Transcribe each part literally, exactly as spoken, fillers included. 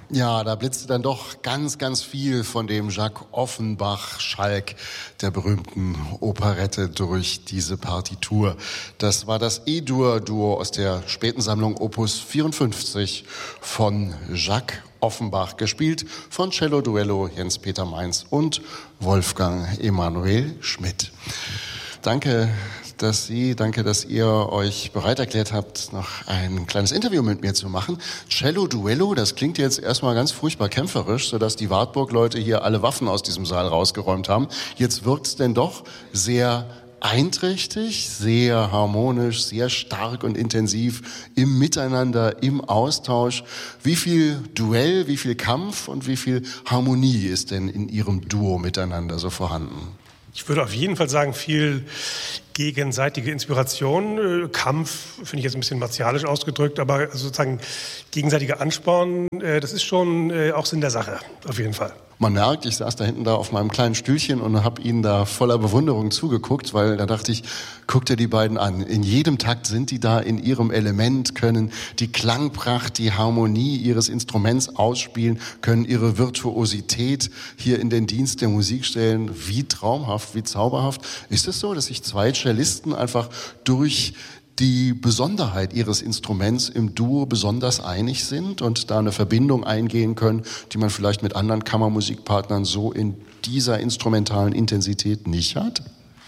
Ja, da blitzte dann doch ganz, ganz viel von dem Jacques Offenbach-Schalk der berühmten Operette durch diese Partitur. Das war das E-Dur-Duo aus der späten Sammlung Opus vierundfünfzig von Jacques Offenbach, gespielt von Cello Duello Jens-Peter Mainz und Wolfgang Emanuel Schmidt. Danke, dass Sie, danke, dass ihr euch bereit erklärt habt, noch ein kleines Interview mit mir zu machen. Cello Duello, das klingt jetzt erstmal ganz furchtbar kämpferisch, sodass die Wartburg-Leute hier alle Waffen aus diesem Saal rausgeräumt haben. Jetzt wirkt's denn doch sehr einträchtig, sehr harmonisch, sehr stark und intensiv im Miteinander, im Austausch. Wie viel Duell, wie viel Kampf und wie viel Harmonie ist denn in Ihrem Duo miteinander so vorhanden? Ich würde auf jeden Fall sagen, viel gegenseitige Inspiration. Kampf finde ich jetzt ein bisschen martialisch ausgedrückt, aber sozusagen gegenseitiger Ansporn, das ist schon auch Sinn der Sache, auf jeden Fall. Man merkt, ich saß da hinten da auf meinem kleinen Stühlchen und habe ihnen da voller Bewunderung zugeguckt, weil da dachte ich, guck dir die beiden an. In jedem Takt sind die da in ihrem Element, können die Klangpracht, die Harmonie ihres Instruments ausspielen, können ihre Virtuosität hier in den Dienst der Musik stellen. Wie traumhaft, wie zauberhaft. Ist es so, dass sich zwei Cellisten einfach durch die Besonderheit ihres Instruments im Duo besonders einig sind und da eine Verbindung eingehen können, die man vielleicht mit anderen Kammermusikpartnern so in dieser instrumentalen Intensität nicht hat?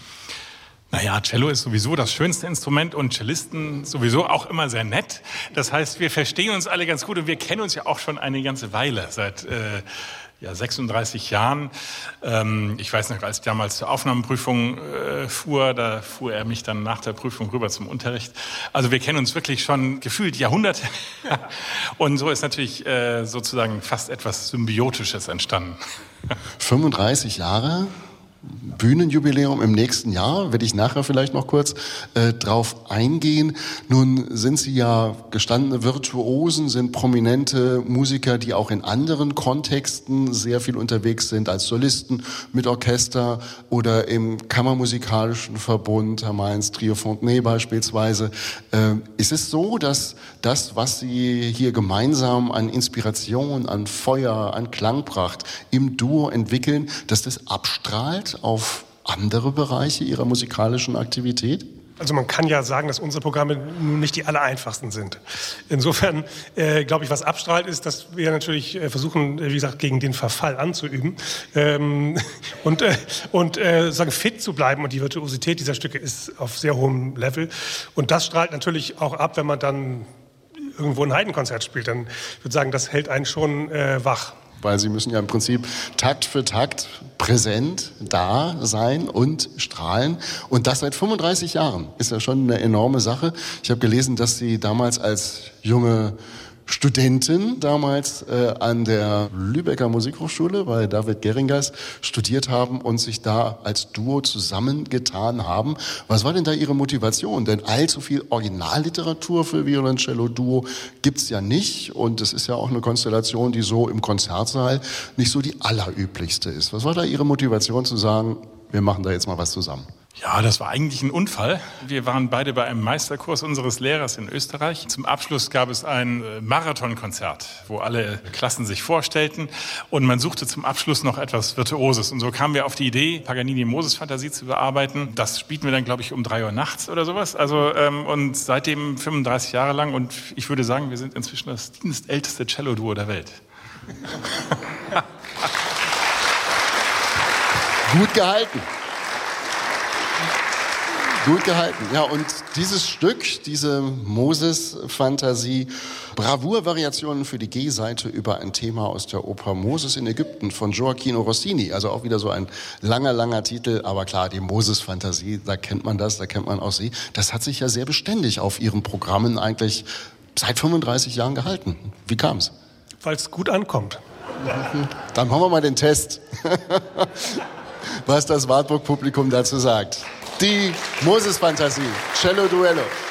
Naja, Cello ist sowieso das schönste Instrument und Cellisten sowieso auch immer sehr nett. Das heißt, wir verstehen uns alle ganz gut und wir kennen uns ja auch schon eine ganze Weile, seit äh, ja, sechsunddreißig Jahren. Ähm, ich weiß noch, als ich damals zur Aufnahmeprüfung äh, fuhr, da fuhr er mich dann nach der Prüfung rüber zum Unterricht. Also wir kennen uns wirklich schon gefühlt Jahrhunderte. Und so ist natürlich äh, sozusagen fast etwas Symbiotisches entstanden. fünfunddreißig Jahre? Bühnenjubiläum im nächsten Jahr, werde ich nachher vielleicht noch kurz äh, drauf eingehen. Nun sind Sie ja gestandene Virtuosen, sind prominente Musiker, die auch in anderen Kontexten sehr viel unterwegs sind, als Solisten mit Orchester oder im Kammermusikalischen Verbund, Herr Mainz, Trio Fontenay beispielsweise. Äh, ist es so, dass das, was Sie hier gemeinsam an Inspiration, an Feuer, an Klangpracht im Duo entwickeln, dass das abstrahlt auf andere Bereiche Ihrer musikalischen Aktivität? Also man kann ja sagen, dass unsere Programme nun nicht die allereinfachsten sind. Insofern äh, glaube ich, was abstrahlt ist, dass wir natürlich äh, versuchen, äh, wie gesagt, gegen den Verfall anzuüben ähm, und, äh, und äh, sagen, fit zu bleiben. Und die Virtuosität dieser Stücke ist auf sehr hohem Level. Und das strahlt natürlich auch ab, wenn man dann irgendwo ein Heidenkonzert spielt. Dann würde ich sagen, das hält einen schon äh, wach. Weil Sie müssen ja im Prinzip Takt für Takt präsent da sein und strahlen. Und das seit fünfunddreißig Jahren. Ist ja schon eine enorme Sache. Ich habe gelesen, dass Sie damals als junge Studentin damals äh, an der Lübecker Musikhochschule bei David Geringers studiert haben und sich da als Duo zusammengetan haben. Was war denn da Ihre Motivation? Denn allzu viel Originalliteratur für Violoncello-Duo gibt's ja nicht und es ist ja auch eine Konstellation, die so im Konzertsaal nicht so die allerüblichste ist. Was war da Ihre Motivation zu sagen, wir machen da jetzt mal was zusammen? Ja, das war eigentlich ein Unfall. Wir waren beide bei einem Meisterkurs unseres Lehrers in Österreich. Zum Abschluss gab es ein Marathonkonzert, wo alle Klassen sich vorstellten und man suchte zum Abschluss noch etwas Virtuoses. Und so kamen wir auf die Idee, Paganini Moses-Fantasie zu bearbeiten. Das spielten wir dann, glaube ich, um drei Uhr nachts oder sowas. Also ähm, und seitdem fünfunddreißig Jahre lang und ich würde sagen, wir sind inzwischen das dienstälteste Cello-Duo der Welt. Gut gehalten. Gut gehalten. Ja, und dieses Stück, diese Moses-Fantasie, Bravour-Variationen für die G-Seite über ein Thema aus der Oper Moses in Ägypten von Gioacchino Rossini. Also auch wieder so ein langer, langer Titel. Aber klar, die Moses-Fantasie, da kennt man das, da kennt man auch Sie. Das hat sich ja sehr beständig auf Ihren Programmen eigentlich seit fünfunddreißig Jahren gehalten. Wie kam's? Weil es gut ankommt. Dann machen wir mal den Test. Was das Wartburg-Publikum dazu sagt. Die Moses-Fantasie, Cello Duello.